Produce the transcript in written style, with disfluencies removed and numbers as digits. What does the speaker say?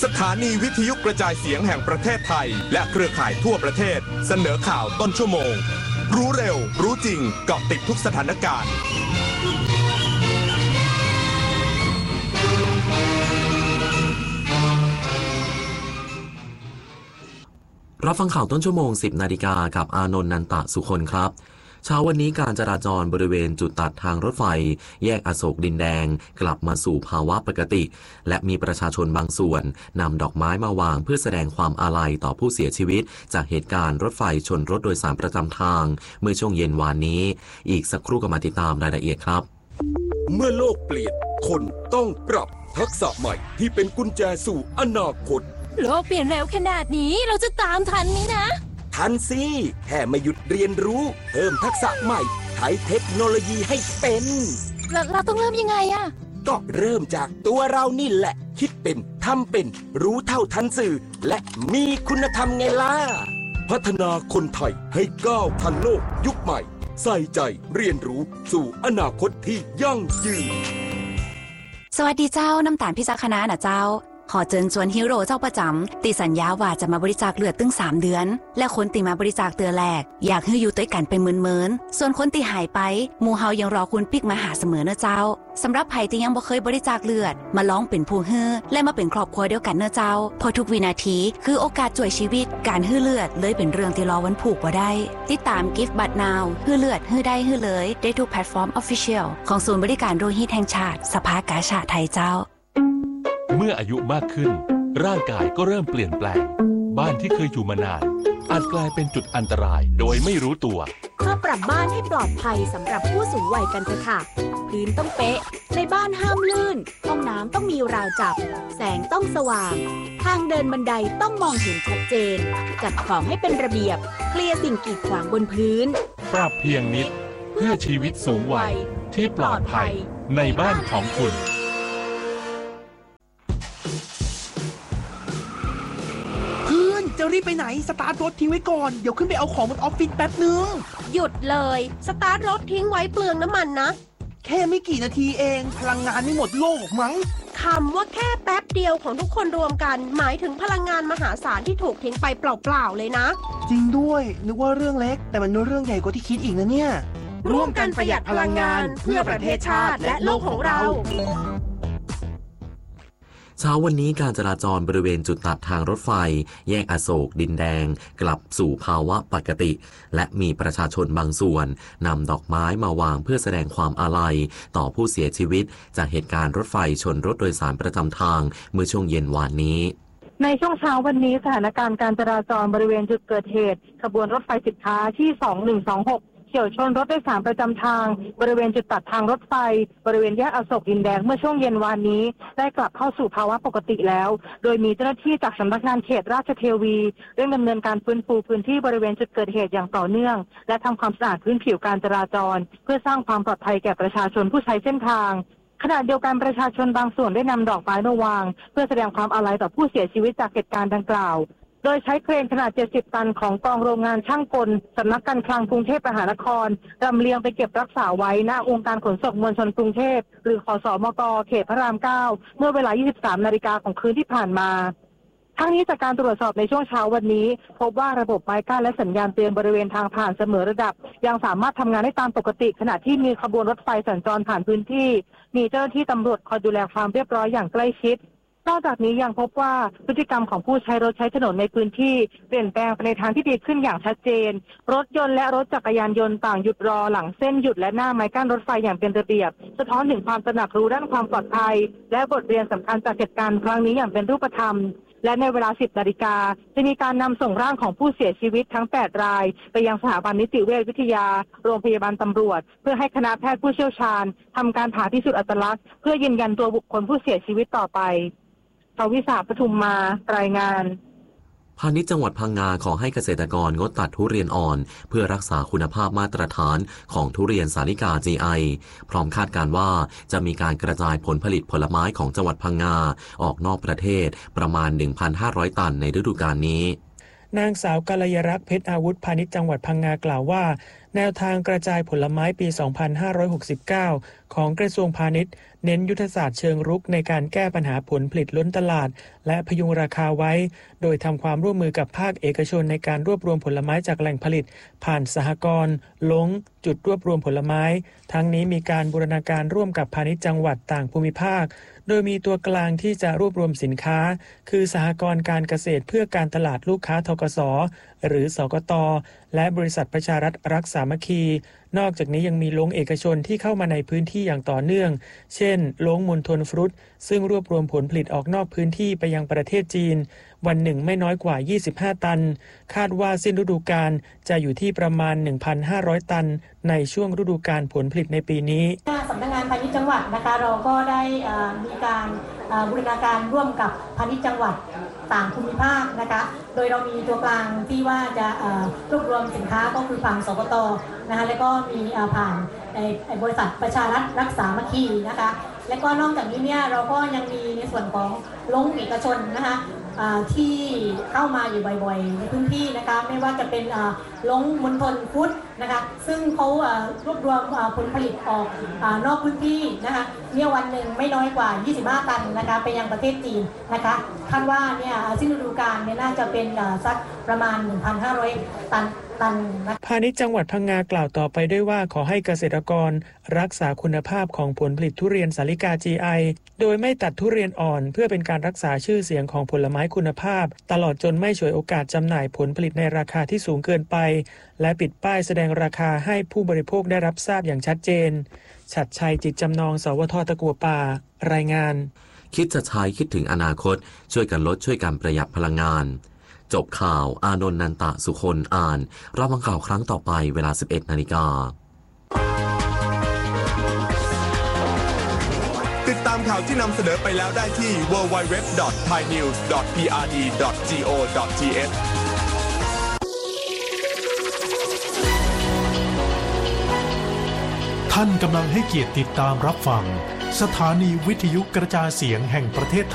สถานีวิทยุกระจายเสียงแห่งประเทศไทยและเครือข่ายทั่วประเทศเสนอข่าวต้นชั่วโมงรู้เร็วรู้จริงเกาะติดทุกสถานการณ์รับฟังข่าวต้นชั่วโมง 10 นาฬิกากับอานนท์ นันตะสุคนครับเช้าวันนี้การจราจรบริเวณจุดตัดทางรถไฟแยกอโศกดินแดงกลับมาสู่ภาวะปกติและมีประชาชนบางส่วนนำดอกไม้มาวางเพื่อแสดงความอาลัยต่อผู้เสียชีวิตจากเหตุการณ์รถไฟชนรถโดยสารประจำทางเมื่อช่วงเย็นวานนี้อีกสักครู่ก็มาติดตามรายละเอียดครับเมื่อโลกเปลี่ยนคนต้องปรับทักษะใหม่ที่เป็นกุญแจสู่อนาคตโลกเปลี่ยนเร็วขนาดนี้เราจะตามทันไหมนะทันสิแค่ไม่หยุดเรียนรู้เพิ่มทักษะใหม่ใช้เทคโนโลยีให้เป็นเราต้องเริ่มยังไงอะก็เริ่มจากตัวเรานี่แหละคิดเป็นทำเป็นรู้เท่าทันสื่อและมีคุณธรรมไงล่ะพัฒนาคนไทยให้ก้าวทันโลกยุคใหม่ใส่ใจเรียนรู้สู่อนาคตที่ยั่งยืนสวัสดีเจ้าน้ำตาลพิจักคณะนะเจ้าขอเชิญชวนฮีโร่เจ้าประจำตีสัญญาว่าจะมาบริจาคเลือดตึง3 เดือนและคนตีมาบริจาคเตือแรกอยากให้อยู่ด้วยกันเป็นหมื่นๆส่วนคนตีหายไปหมู่เฮายังรอคุณปิกมาหาเสมอนะเจ้าสำหรับไผ่ที่ยังบ่เคยบริจาคเลือดมาลองเป็นผู้ฮื้อและมาเป็นครอบครัวเดียวกันเนอะเจ้าพอทุกวินาทีคือโอกาสช่วยชีวิตการฮื้อเลือดเลยเป็นเรื่องที่รอวันผูกบ่ได้ติดตาม Give But Now ฮื้อเลือดฮื้อได้ฮื้อเลยได้ทุกแพลตฟอร์ม Official ของศูนย์บริการโลหิตแห่งชาติสภากาชาดไทยเจ้าเมื่ออายุมากขึ้นร่างกายก็เริ่มเปลี่ยนแปลงบ้านที่เคยอยู่มานานอาจกลายเป็นจุดอันตรายโดยไม่รู้ตัวมาปรับบ้านให้ปลอดภัยสำหรับผู้สูงวัยกันเถอะค่ะพื้นต้องเป๊ะในบ้านห้ามลื่นห้องน้ำต้องมีราวจับแสงต้องสว่างทางเดินบันไดต้องมองเห็นชัดเจนจัดของให้เป็นระเบียบเคลียร์สิ่งกีดขวางบนพื้นปรับเพียงนิดเพื่อชีวิตสูงวัยที่ปลอดภัยในบ้านของคุณจะรีบไปไหนสตาร์ทรถทิ้งไว้ก่อนเดี๋ยวขึ้นไปเอาของบนออฟฟิศแป๊บนึงหยุดเลยสตาร์ทรถทิ้งไว้เปลืองน้ำมันนะแค่ไม่กี่นาทีเองพลังงานไม่หมดโลกมั้งคำว่าแค่แป๊บเดียวของทุกคนรวมกันหมายถึงพลังงานมหาศาลที่ถูกทิ้งไปเปล่าๆเลยนะจริงด้วยนึกว่าเรื่องเล็กแต่มันเป็นเรื่องใหญ่กว่าที่คิดอีกนะเนี่ยร่วมกันประหยัดพลังงานเพื่อประเทศชาติและโลกของเราเช้าวันนี้การจราจรบริเวณจุดตัดทางรถไฟแยกอโศกดินแดงกลับสู่ภาวะปกติและมีประชาชนบางส่วนนำดอกไม้มาวางเพื่อแสดงความอาลัยต่อผู้เสียชีวิตจากเหตุการณ์รถไฟชนรถโดยสารประจำทางเมื่อช่วงเย็นวานนี้ในช่วงเช้าวันนี้สถานการณ์การจราจรบริเวณจุดเกิดเหตุขบวนรถไฟสินค้าที่2126เฉี่ยวชนรถโดยสารประจำทางบริเวณจุดตัดทางรถไฟบริเวณแยกอโศกดินแดงเมื่อช่วงเย็นวานนี้ได้กลับเข้าสู่ภาวะปกติแล้วโดยมีเจ้าหน้าที่จากสำนักงานเขตราชเทวีเร่งดำเนินการฟื้นฟูพื้นที่บริเวณจุดเกิดเหตุอย่างต่อเนื่องและทำความสะอาดพื้นผิวการจราจรเพื่อสร้างความปลอดภัยแก่ประชาชนผู้ใช้เส้นทางขณะเดียวกันประชาชนบางส่วนได้นำดอกไม้มาวางเพื่อแสดงความอาลัยต่อผู้เสียชีวิตจากเหตุการณ์ดังกล่าวโดยใช้เครนขนาด70 ตันของกองโรงงานช่างกลสำนักการคลังกรุงเทพมหานครลำเลียงไปเก็บรักษาไว้ณองค์การขนส่งมวลชนกรุงเทพหรือขสมก.เขตพระราม 9เมื่อเวลา 23 นาฬิกาของคืนที่ผ่านมาทั้งนี้จากการตรวจสอบในช่วงเช้าวันนี้พบว่าระบบไม้กั้นและสัญญาณเตือนบริเวณทางผ่านเสมอระดับยังสามารถทำงานได้ตามปกติขณะที่มีขบวนรถไฟสัญจรผ่านพื้นที่มีเจ้าหน้าที่ตำรวจคอยดูแลความเรียบร้อยอย่างใกล้ชิดนอกจากนี้ยังพบว่าพฤติกรรมของผู้ใช้รถใช้ถนนในพื้นที่เปลี่ยนแปลงไปในทางที่ดีขึ้นอย่างชัดเจนรถยนต์และรถจักรยานยนต์ต่างหยุดรอหลังเส้นหยุดและหน้าไม้กั้นรถไฟอย่างเป็นระเบียบสะท้อนถึงความตระหนักรู้ด้านความปลอดภัยและบทเรียนสำคัญจากเหตุการณ์ครั้งนี้อย่างเป็นรูปธรรมและในเวลา 10 นาฬิกาจะมีการนำส่งร่างของผู้เสียชีวิตทั้ง 8 รายไปยังสถาบันนิติเวชวิทยาโรงพยาบาลตำรวจเพื่อให้คณะแพทย์ผู้เชี่ยวชาญทำการผ่าพิสูจน์อัตลักษณ์เพื่อยืนยันตัวบุคคลผู้เสียชีวิตต่อไปสวิสาปทุมมารายงานพาณิชย์จังหวัดพังงาขอให้เกษตรกรงดตัดทุเรียนอ่อนเพื่อรักษาคุณภาพมาตรฐานของทุเรียนสาลิกา GI พร้อมคาดการณ์ว่าจะมีการกระจายผลผลิตผลไม้ของจังหวัดพังงาออกนอกประเทศประมาณ 1,500 ตันในฤดูกาลนี้นางสาวกัลยรักษ์เพชรอาวุธพาณิชย์จังหวัดพังงากล่าวว่าแนวทางกระจายผลไม้ปี 2569 ของกระทรวงพาณิชย์เน้นยุทธศาสตร์เชิงรุกในการแก้ปัญหาผลผลิตล้นตลาดและพยุงราคาไว้โดยทำความร่วมมือกับภาคเอกชนในการรวบรวมผลไม้จากแหล่งผลิตผ่านสหกรณ์ลงจุดรวบรวมผลไม้ทั้งนี้มีการบูรณาการร่วมกับพาณิชย์จังหวัดต่างภูมิภาคโดยมีตัวกลางที่จะรวบรวมสินค้าคือสหกรณ์การเกษตรเพื่อการตลาดลูกค้าธกส.หรือสกต.และบริษัทประชารัฐรักสามัคคีนอกจากนี้ยังมีโรงเอกชนที่เข้ามาในพื้นที่อย่างต่อเนื่องเช่นโรงมณฑลฟรุตซึ่งรวบรวมผลผลิตออกนอกพื้นที่ไปยังประเทศจีนวันหนึ่งไม่น้อยกว่า25ตันคาดว่าสิ้นฤดูกาลจะอยู่ที่ประมาณ 1,500 ตันในช่วงฤดูกาลผลผลิตในปีนี้สำนักงานพาณิชย์จังหวัดนะคะเราก็ได้มีการบูรณาการร่วมกับพาณิชย์จังหวัดต่างภูมิภาคนะคะโดยเรามีตัวกลางที่ว่าจะรวบรวมสินค้าก็คือผ่านสกต.นะคะแล้วก็มีผ่านบริษัทประชารัฐรักษามัคคีนะคะและก็นอกจากนี้เนี่ยเราก็ยังมีในส่วนของโรงเอกชนนะคะที่เข้ามาอยู่บ่อยๆในพื้นที่นะคะไม่ว่าจะเป็นโรงมณฑลฟรุตนะคะซึ่งเขารวบรวมผลผลิตออกนอกพื้นที่นะคะเนี่ยวันหนึ่งไม่น้อยกว่า25ตันนะคะไปยังประเทศจีนนะคะคาดว่าเนี่ยสิ้นฤดูกาลเนี่ยน่าจะเป็นสักประมาณ 1,500 ตันพาณิชย์จังหวัดพังงากล่าวต่อไปด้วยว่าขอให้เกษตรกรรักษาคุณภาพของผลผลิตทุเรียนสาลิกา GI โดยไม่ตัดทุเรียนอ่อนเพื่อเป็นการรักษาชื่อเสียงของผลไม้คุณภาพตลอดจนไม่ฉวยโอกาสจำหน่ายผลผลิตในราคาที่สูงเกินไปและปิดป้ายแสดงราคาให้ผู้บริโภคได้รับทราบอย่างชัดเจนฉัตรชัยจิตจำนองสวท.ตะกั่วป่ารายงานคิดจะใช้คิดถึงอนาคตช่วยกันลดช่วยกันประหยัดพลังงานจบข่าวอานนท์นันตะสุคนอ่านรับฟังข่าวครั้งต่อไปเวลา 11:00 น. ติดตามข่าวที่นำเสนอไปแล้วได้ที่ www.thainews.prd.go.th ท่านกำลังให้เกียรติติดตามรับฟังสถานีวิทยุกระจายเสียงแห่งประเทศ